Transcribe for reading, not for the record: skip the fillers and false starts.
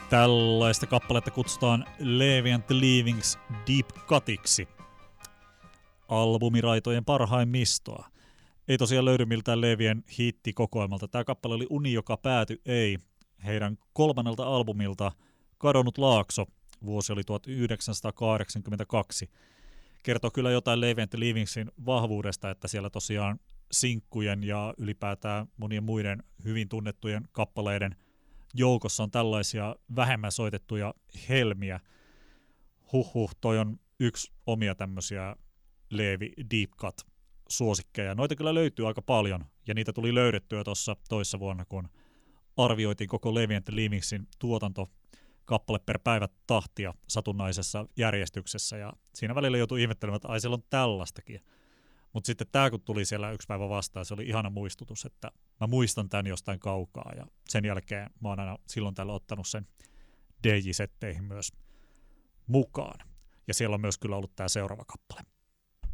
Tällaista kappaletta kutsutaan Levi and the Leavings Deep Cutiksi. Albumiraitojen parhaimmistoa. Ei tosiaan löydy miltään Levien hittikokoelmalta. Tämä kappale oli Uni, joka pääty ei. Heidän 3. albumilta Kadonnut Laakso. Vuosi oli 1982. Kertoo kyllä jotain Levi and the Leavingsin vahvuudesta, että siellä tosiaan sinkkujen ja ylipäätään monien muiden hyvin tunnettujen kappaleiden joukossa on tällaisia vähemmän soitettuja helmiä. Toi on yksi omia tämmöisiä Levi Deep Cut-suosikkeja. Noita kyllä löytyy aika paljon, ja niitä tuli löydettyä tuossa toissa vuonna, kun arvioitiin koko Levi and the Leavingsin tuotanto kappale per päivä tahtia satunnaisessa järjestyksessä, ja siinä välillä joutui ihmettelemään, että ai siellä on tällaistakin. Mutta sitten tämä, kun tuli siellä yksi päivä vastaan, se oli ihana muistutus, että mä muistan tämän jostain kaukaa, ja sen jälkeen mä oon aina silloin täällä ottanut sen DJ-setteihin myös mukaan. Ja siellä on myös kyllä ollut tämä seuraava kappale.